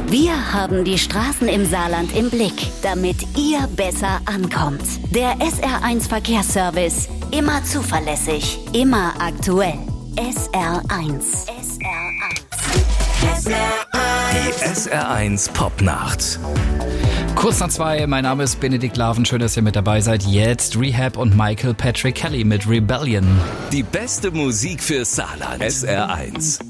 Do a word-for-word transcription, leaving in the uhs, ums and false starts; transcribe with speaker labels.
Speaker 1: Wir haben die Straßen im Saarland im Blick, damit ihr besser ankommt. Der S R eins Verkehrsservice. Immer zuverlässig, immer aktuell. S R eins. S R eins. S R eins.
Speaker 2: Die S R eins Popnacht.
Speaker 3: Kurz nach zwei, mein Name ist Benedikt Laven, schön, dass ihr mit dabei seid. Jetzt Rehab und Michael Patrick Kelly mit Rebellion.
Speaker 2: Die beste Musik für Saarland. S R eins.